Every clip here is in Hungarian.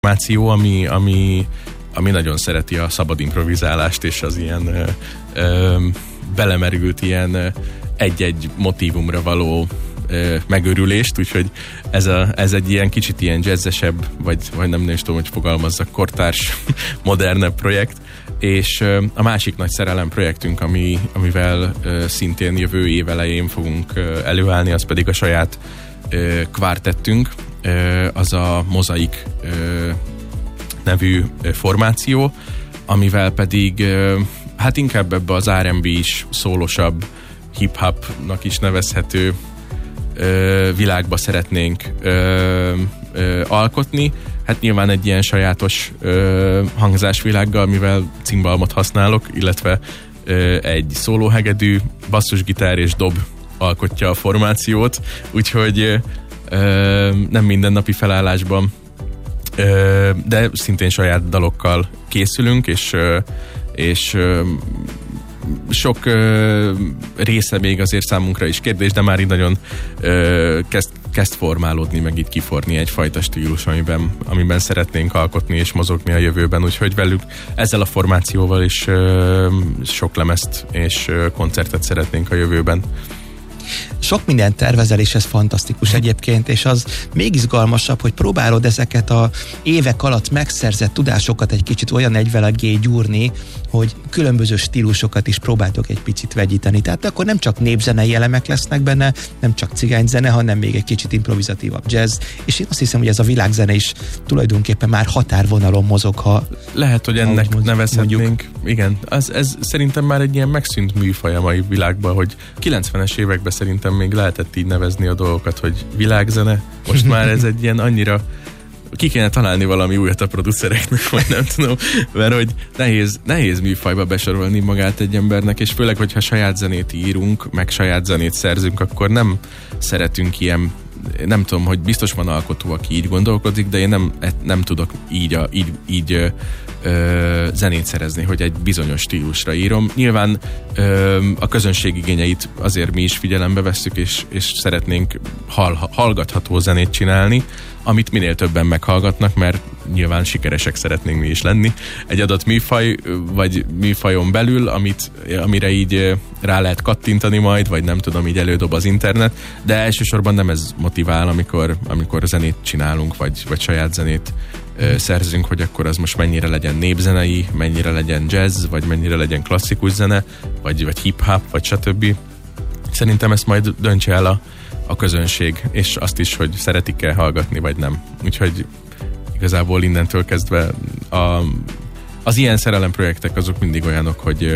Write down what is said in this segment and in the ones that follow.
formáció, ami nagyon szereti a szabad improvizálást, és az ilyen belemerült ilyen egy-egy motívumra való megőrülést, úgyhogy ez egy ilyen kicsit ilyen jazzesebb, vagy nem is tudom, hogy fogalmazzak, kortárs, modernebb projekt, és a másik nagy szerelem projektünk, amivel szintén jövő év elején fogunk előállni, az pedig a saját kvártettünk, az a Mozaik nevű formáció, amivel pedig hát inkább ebbe az R&B is szólosabb, hip-hopnak is nevezhető világba szeretnénk alkotni. Hát nyilván egy ilyen sajátos hangzásvilággal, mivel cimbalmot használok, illetve egy szólóhegedű, basszusgitár és dob alkotja a formációt, úgyhogy nem mindennapi felállásban, de szintén saját dalokkal készülünk, és sok része még azért számunkra is kérdés, de már így nagyon kezd formálódni, meg itt kiforni egyfajta stílus, amiben szeretnénk alkotni és mozogni a jövőben, úgyhogy velük ezzel a formációval is sok lemezt és koncertet szeretnénk a jövőben. Sok mindent tervezel, és ez fantasztikus egyébként, és az még izgalmasabb, hogy próbálod ezeket a évek alatt megszerzett tudásokat egy kicsit olyan egyvelegé gyúrni, hogy különböző stílusokat is próbáltok egy picit vegyíteni. Tehát akkor nem csak népzenei elemek lesznek benne, nem csak cigányzene, hanem még egy kicsit improvizatívabb jazz, és én azt hiszem, hogy ez a világzene is tulajdonképpen már határvonalon mozog, ha... Lehet, hogy ennek nevezhetnénk. Igen, ez szerintem már egy ilyen megszűnt műfaj a mai világban, hogy 90-es években szerintem még lehetett így nevezni a dolgokat, hogy világzene. Most már ez egy ilyen annyira ki kéne találni valami újat a producereknek, vagy nem tudom, mert hogy nehéz műfajba besorolni magát egy embernek, és főleg, hogyha saját zenét írunk, meg saját zenét szerzünk, akkor nem szeretünk ilyen, nem tudom, hogy biztos van alkotó, aki így gondolkodik, de én nem tudok így zenét szerezni, hogy egy bizonyos stílusra írom. Nyilván a közönség igényeit azért mi is figyelembe vesszük, és szeretnénk hallgatható zenét csinálni, amit minél többen meghallgatnak, mert nyilván sikeresek szeretnénk mi is lenni. Egy adott műfaj, vagy műfajon belül, amire így rá lehet kattintani majd, vagy nem tudom, így elődob az internet, de elsősorban nem ez motivál, amikor zenét csinálunk, vagy saját zenét szerzünk, hogy akkor az most mennyire legyen népzenei, mennyire legyen jazz, vagy mennyire legyen klasszikus zene, vagy hip-hop, vagy stb. Szerintem ezt majd döntse el a közönség, és azt is, hogy szeretik-e hallgatni, vagy nem. Úgyhogy igazából innentől kezdve az ilyen szerelemprojektek azok mindig olyanok, hogy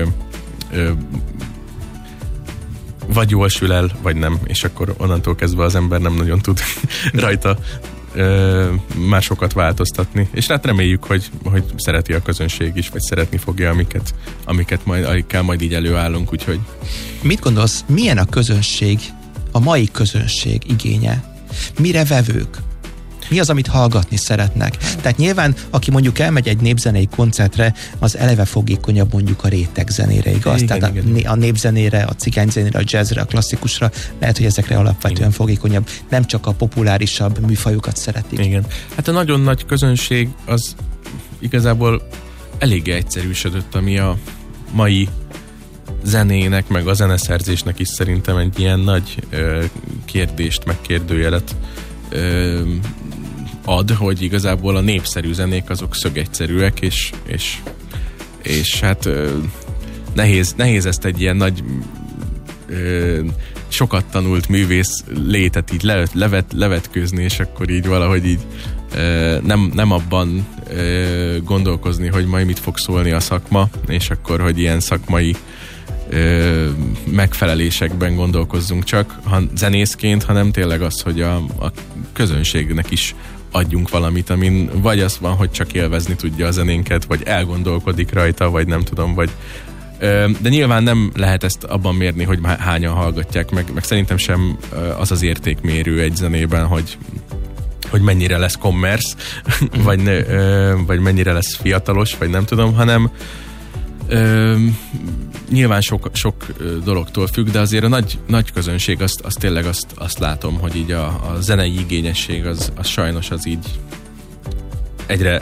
vagy jól sül el, vagy nem, és akkor onnantól kezdve az ember nem nagyon tud rajta már sokat változtatni, és hát reméljük, hogy szereti a közönség is, vagy szeretni fogja, amikkel majd így előállunk, úgyhogy. Mit gondolsz, milyen a közönség, a mai közönség igénye? Mire vevők? Mi az, amit hallgatni szeretnek? Tehát nyilván, aki mondjuk elmegy egy népzenei koncertre, az eleve fogékonyabb mondjuk a rétegzenére, igaz? Igen, tehát a népzenére, a cigányzenére, a jazzre, a klasszikusra, lehet, hogy ezekre alapvetően fogékonyabb. Nem csak a populárisabb műfajokat szeretik. Igen. Hát a nagyon nagy közönség az igazából eléggé egyszerűsödött, ami a mai zenének, meg a zeneszerzésnek is szerintem egy ilyen nagy kérdést, meg kérdőjelet ad, hogy igazából a népszerű zenék azok szögegyszerűek, és hát nehéz ezt egy ilyen nagy sokat tanult művész létet így levetkőzni, és akkor így valahogy így nem abban gondolkozni, hogy majd mit fog szólni a szakma, és akkor, hogy ilyen szakmai megfelelésekben gondolkozzunk csak zenészként, hanem tényleg az, hogy a közönségnek is adjunk valamit, amin vagy az van, hogy csak élvezni tudja a zenénket, vagy elgondolkodik rajta, vagy nem tudom, vagy de nyilván nem lehet ezt abban mérni, hogy hányan hallgatják, meg szerintem sem az az értékmérő egy zenében, hogy mennyire lesz commerce, vagy mennyire lesz fiatalos, vagy nem tudom, hanem nyilván sok dologtól függ, de azért a nagy közönség, azt tényleg azt látom, hogy így a zenei igényesség az sajnos az így